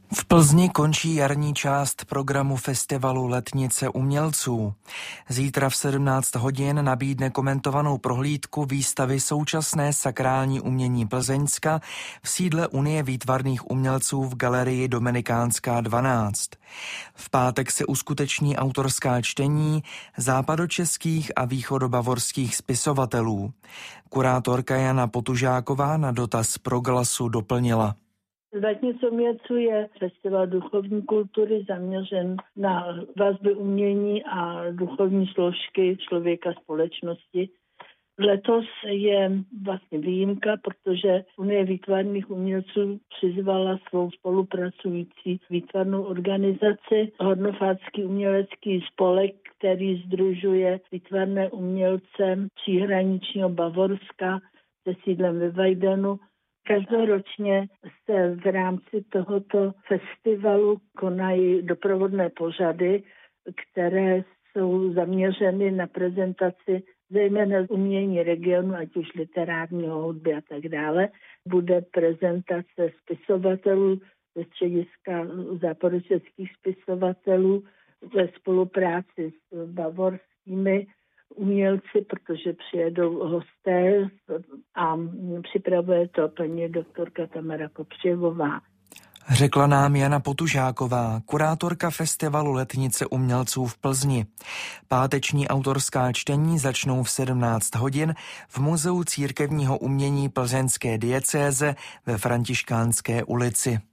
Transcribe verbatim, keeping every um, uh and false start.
V Plzni končí jarní část programu festivalu Letnice umělců. Zítra v sedmnáct hodin nabídne komentovanou prohlídku výstavy Současné sakrální umění Plzeňska v sídle Unie výtvarných umělců v galerii Dominikánská dvanáct. V pátek se uskuteční autorská čtení západočeských a východobavorských spisovatelů. Kurátorka Jana Potužáková na dotaz Proglasu doplnila. Letnice umělců je festival duchovní kultury zaměřen na vazby umění a duchovní složky člověka společnosti. Letos je vlastně výjimka, protože Unie výtvarných umělců přizvala svou spolupracující výtvarnou organizaci Hornofátský umělecký spolek, který sdružuje výtvarné umělce příhraničního Bavorska se sídlem ve Weidenu. Každoročně se v rámci tohoto festivalu konají doprovodné pořady, které jsou zaměřeny na prezentaci zejména umění regionu, ať už literárního, hudby a tak dále. Bude prezentace spisovatelů ze střediska západočeských spisovatelů ve spolupráci s bavorskými umělci, protože přijedou hosté a připravuje to paní doktorka Tamara Kopřivová. Řekla nám Jana Potužáková, kurátorka festivalu Letnice umělců v Plzni. Páteční autorská čtení začnou v sedmnáct hodin v Muzeu církevního umění plzeňské diecéze ve Františkánské ulici.